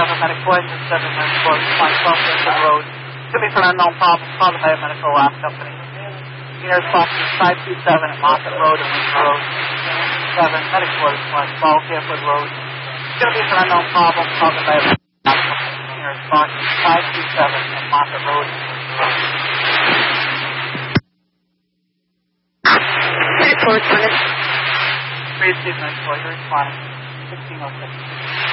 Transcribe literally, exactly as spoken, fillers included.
seven, medic voice seven, medic voice one, twelve Clifton Road. Could be for an unknown problem, call the biomedical lab company. Unit response is five two seven at Moffett Road and Windsor Road. seven, medic voice one, twelve Gifford Road. Could be for an unknown problem, call the biomedical lab company. Unit response is five two seven at Moffett Road. Report, Three Steve nine four, you're responding. sixteen oh six.